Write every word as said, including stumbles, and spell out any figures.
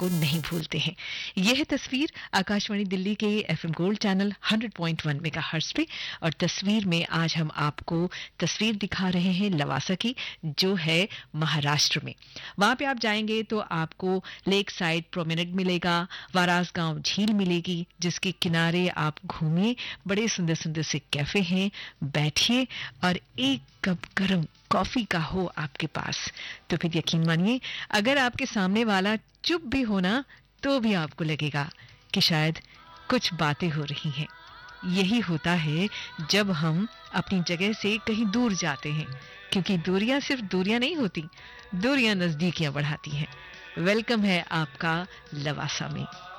को नहीं भूलते हैं। यह तस्वीर आकाशवाणी दिल्ली के FM gold channel hundred point one megahertz पे, और तस्वीर में आज हम आपको तस्वीर दिखा रहे हैं लवासा की, जो है महाराष्ट्र में। वहां पे आप जाएंगे तो आपको लेक साइड प्रोमेनेड मिलेगा, वारासगांव झील मिलेगी, जिसके किनारे आप घूमिए, बड़े सुंदर सुंदर से कैफे हैं, बैठिए और एक कप गर्म कॉफी का हो आपके पास तो फिर यकीन मानिए, अगर आपके सामने वाला चुप भी हो ना तो भी आपको लगेगा कि शायद कुछ बातें हो रही हैं। यही होता है जब हम अपनी जगह से कहीं दूर जाते हैं, क्योंकि दूरियां सिर्फ दूरियां नहीं होती, दूरियां नजदीकियां बढ़ाती हैं। वेलकम है आपका लवासा में।